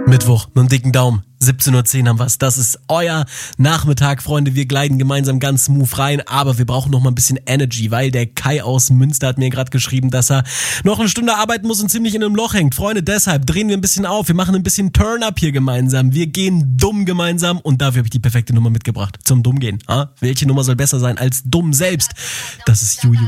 Mittwoch mit dem dicken Daumen. 17:10 Uhr haben wir's. Das ist euer Nachmittag, Freunde. Wir gleiten gemeinsam ganz smooth rein, aber wir brauchen noch mal ein bisschen Energy, weil der Kai aus Münster hat mir gerade geschrieben, dass er noch eine Stunde arbeiten muss und ziemlich in einem Loch hängt. Freunde, deshalb drehen wir ein bisschen auf. Wir machen ein bisschen Turn-Up hier gemeinsam. Wir gehen dumm gemeinsam und dafür habe ich die perfekte Nummer mitgebracht. Zum Dummgehen. Welche Nummer soll besser sein als dumm selbst? Das ist Juju.